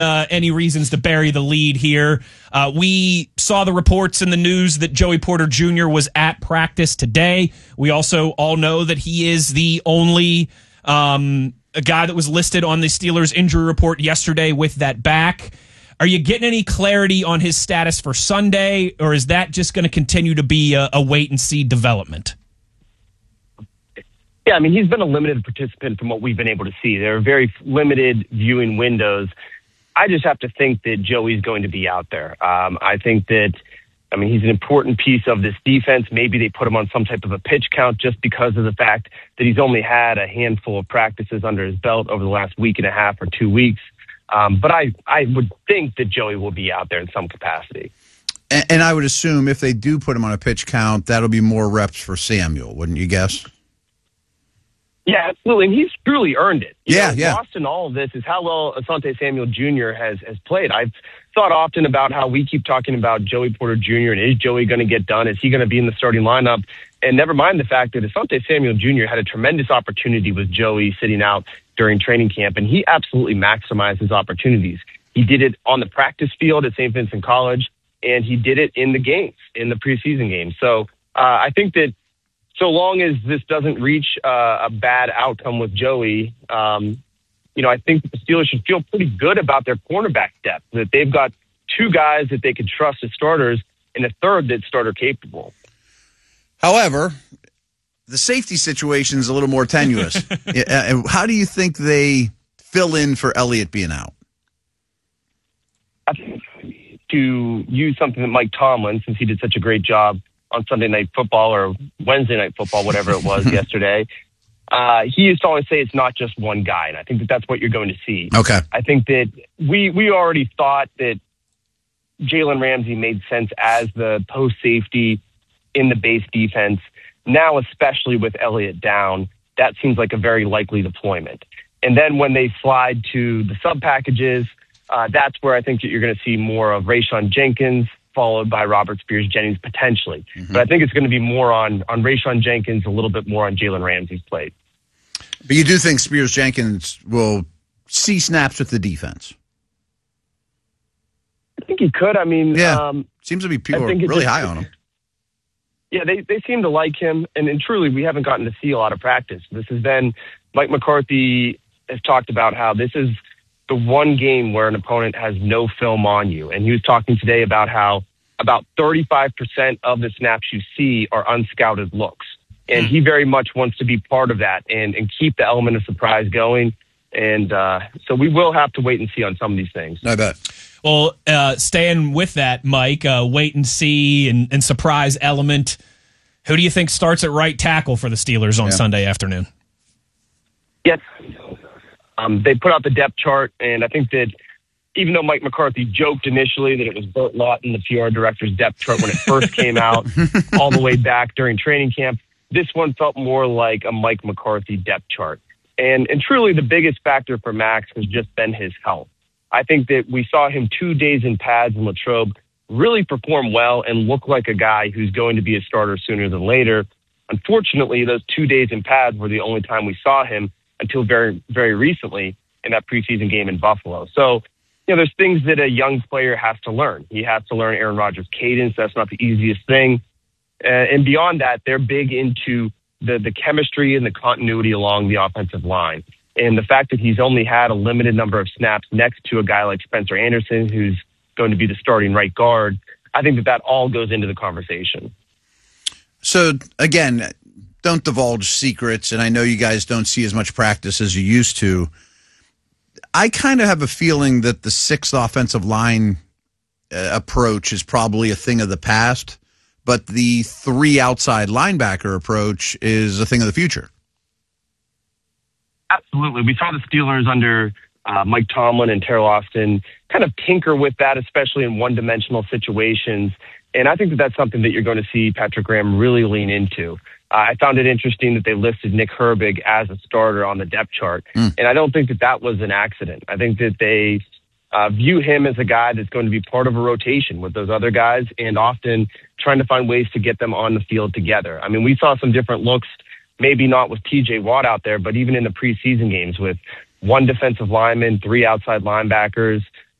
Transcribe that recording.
any reasons to bury the lead here. We saw the reports in the news that Joey Porter Jr. was at practice today. We also all know that he is the only a guy that was listed on the Steelers injury report yesterday with that back. Are you getting any clarity on his status for Sunday, or is that just going to continue to be a wait-and-see development? Yeah, I mean, he's been a limited participant from what we've been able to see. There are very limited viewing windows. I just have to think that Joey's going to be out there. I think that, I mean, he's an important piece of this defense. Maybe they put him on some type of a pitch count just because of the fact that he's only had a handful of practices under his belt over the last week and a half or 2 weeks. But I would think that Joey will be out there in some capacity. And I would assume if they do put him on a pitch count, that'll be more reps for Samuel, wouldn't you guess? Yeah, absolutely. And he's truly earned it. Yeah. Lost in all of this is how well Asante Samuel Jr. has played. I've thought often about how we keep talking about Joey Porter Jr. and is Joey going to get done? Is he going to be in the starting lineup? And never mind the fact that Asante Samuel Jr. had a tremendous opportunity with Joey sitting out during training camp, and he absolutely maximized his opportunities. He did it on the practice field at St. Vincent College, and he did it in the games, in the preseason games. So I think that so long as this doesn't reach a bad outcome with Joey, I think the Steelers should feel pretty good about their cornerback depth, that they've got two guys that they can trust as starters and a third that's starter capable. However, the safety situation is a little more tenuous. How do you think they fill in for Elliott being out? I think to use something that Mike Tomlin, since he did such a great job on Sunday Night Football or Wednesday Night Football, whatever it was yesterday, he used to always say it's not just one guy, and I think that that's what you're going to see. Okay. I think that we already thought that Jalen Ramsey made sense as the post safety in the base defense. Now, especially with Elliott down, that seems like a very likely deployment. And then when they slide to the sub packages, that's where I think that you're going to see more of Rayshon Jenkins, followed by Robert Spears-Jennings potentially. Mm-hmm. But I think it's going to be more on Rayshon Jenkins, a little bit more on Jalen Ramsey's plate. But you do think Spears-Jenkins will see snaps with the defense? I think he could. I mean, seems to be people are really high on him. Yeah, they seem to like him, and truly, we haven't gotten to see a lot of practice. This has been, Mike McCarthy has talked about how this is the one game where an opponent has no film on you. And he was talking today about how about 35% of the snaps you see are unscouted looks. And he very much wants to be part of that and keep the element of surprise going. And so we will have to wait and see on some of these things. I bet. Well, staying with that, Mike, wait and see and surprise element. Who do you think starts at right tackle for the Steelers on Sunday afternoon? Yes. They put out the depth chart, and I think that even though Mike McCarthy joked initially that it was Burt Lawton, the PR director's depth chart, when it first came out all the way back during training camp, this one felt more like a Mike McCarthy depth chart. And truly the biggest factor for Max has just been his health. I think that we saw him 2 days in pads in Latrobe really perform well and look like a guy who's going to be a starter sooner than later. Unfortunately, those 2 days in pads were the only time we saw him until very, very recently in that preseason game in Buffalo. So, there's things that a young player has to learn. He has to learn Aaron Rodgers' cadence. That's not the easiest thing. And beyond that, they're big into the chemistry and the continuity along the offensive line. And the fact that he's only had a limited number of snaps next to a guy like Spencer Anderson, who's going to be the starting right guard, I think that all goes into the conversation. So, again, don't divulge secrets, and I know you guys don't see as much practice as you used to. I kind of have a feeling that the sixth offensive line approach is probably a thing of the past, but the three outside linebacker approach is a thing of the future. Absolutely. We saw the Steelers under Mike Tomlin and Terrell Austin kind of tinker with that, especially in one-dimensional situations. And I think that that's something that you're going to see Patrick Graham really lean into. I found it interesting that they listed Nick Herbig as a starter on the depth chart. And I don't think that that was an accident. I think that they view him as a guy that's going to be part of a rotation with those other guys and often trying to find ways to get them on the field together. I mean, we saw some different looks, maybe not with TJ Watt out there, but even in the preseason games with one defensive lineman, three outside linebackers,